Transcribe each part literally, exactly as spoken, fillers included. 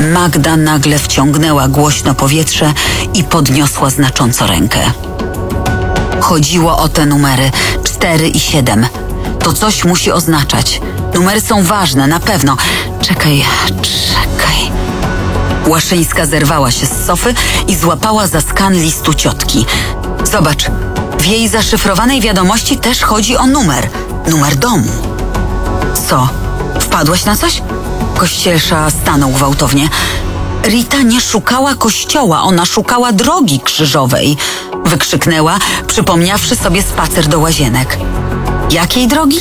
Magda nagle wciągnęła głośno powietrze i podniosła znacząco rękę. Chodziło o te numery cztery i siedem. To coś musi oznaczać. Numery są ważne, na pewno. Czekaj, czekaj. Łaszyńska zerwała się z sofy i złapała za skan listu ciotki. Zobacz, w jej zaszyfrowanej wiadomości też chodzi o numer. Numer domu. Co? Wpadłaś na coś? Kościelsza stanął gwałtownie. Rita nie szukała kościoła, ona szukała drogi krzyżowej. Wykrzyknęła, przypomniawszy sobie spacer do łazienek. Jakiej drogi?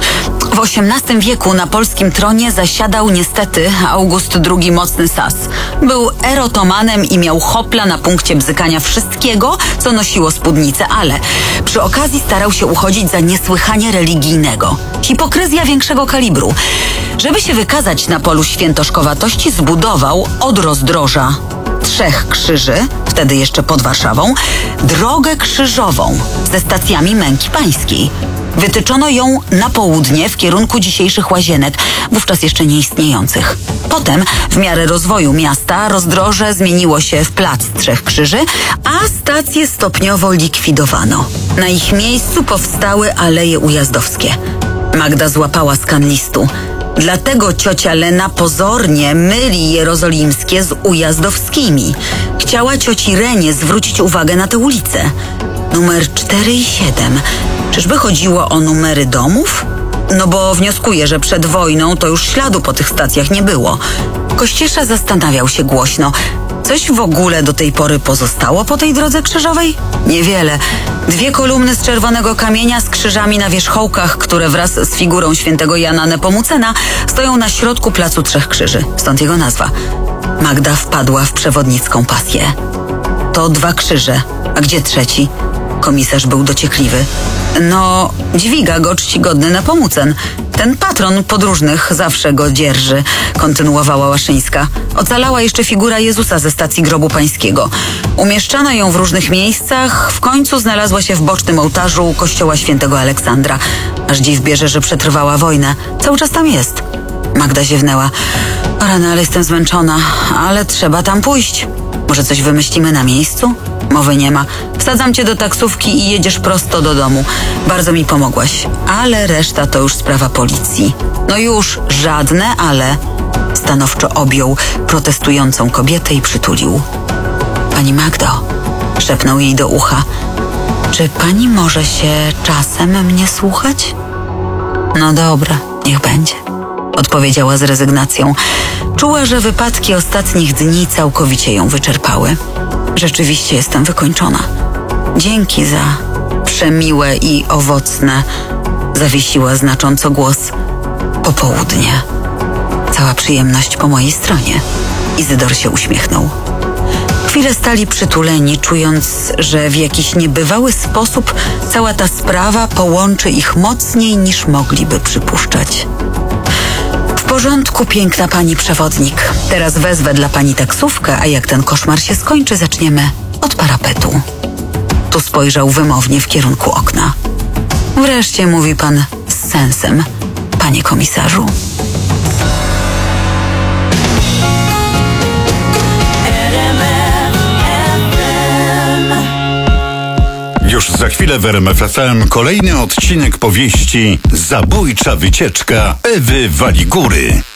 W osiemnastym wieku na polskim tronie zasiadał niestety August drugi Mocny Sas. Był erotomanem i miał hopla na punkcie bzykania wszystkiego, co nosiło spódnicę, ale przy okazji starał się uchodzić za niesłychanie religijnego. Hipokryzja większego kalibru. Żeby się wykazać na polu świętoszkowatości, zbudował od rozdroża Trzech Krzyży, wtedy jeszcze pod Warszawą, drogę krzyżową ze stacjami męki pańskiej. Wytyczono ją na południe w kierunku dzisiejszych Łazienek, wówczas jeszcze nieistniejących. Potem, w miarę rozwoju miasta, rozdroże zmieniło się w Plac Trzech Krzyży, a stacje stopniowo likwidowano. Na ich miejscu powstały Aleje Ujazdowskie. Magda złapała skan listu. Dlatego ciocia Lena pozornie myli jerozolimskie z ujazdowskimi. Chciała cioci Renie zwrócić uwagę na tę ulicę. Numer cztery i siedem. Czyżby chodziło o numery domów? No bo wnioskuję, że przed wojną to już śladu po tych stacjach nie było. Kościesza zastanawiał się głośno. Coś w ogóle do tej pory pozostało po tej drodze krzyżowej? Niewiele. Dwie kolumny z czerwonego kamienia z krzyżami na wierzchołkach, które wraz z figurą świętego Jana Nepomucena stoją na środku Placu Trzech Krzyży. Stąd jego nazwa. Magda wpadła w przewodnicką pasję. To dwa krzyże. A gdzie trzeci? Komisarz był dociekliwy. No, dźwiga go czcigodny Nepomucen. Ten patron podróżnych zawsze go dzierży, kontynuowała Łaszyńska. Ocalała jeszcze figura Jezusa ze stacji grobu pańskiego. Umieszczano ją w różnych miejscach, w końcu znalazła się w bocznym ołtarzu kościoła świętego Aleksandra. Aż dziw bierze, że przetrwała wojnę. Cały czas tam jest. Magda ziewnęła. O rany, ale jestem zmęczona, ale trzeba tam pójść. Może coś wymyślimy na miejscu? Mowy nie ma. Wsadzam cię do taksówki i jedziesz prosto do domu. Bardzo mi pomogłaś, ale reszta to już sprawa policji. No już, żadne ale. Stanowczo objął protestującą kobietę i przytulił. Pani Magdo, szepnął jej do ucha. Czy pani może się czasem mnie słuchać? No dobra, niech będzie. Odpowiedziała z rezygnacją. Czuła, że wypadki ostatnich dni całkowicie ją wyczerpały. Rzeczywiście jestem wykończona. Dzięki za przemiłe i owocne, zawiesiła znacząco głos, popołudnie. Cała przyjemność po mojej stronie. Izydor się uśmiechnął. Chwilę stali przytuleni, czując, że w jakiś niebywały sposób cała ta sprawa połączy ich mocniej niż mogliby przypuszczać. W porządku, piękna pani przewodnik. Teraz wezwę dla pani taksówkę, a jak ten koszmar się skończy, zaczniemy od parapetu. Tu spojrzał wymownie w kierunku okna. Wreszcie mówi pan z sensem, panie komisarzu. Już za chwilę w R M F F M kolejny odcinek powieści Zabójcza wycieczka Ewy Waligury.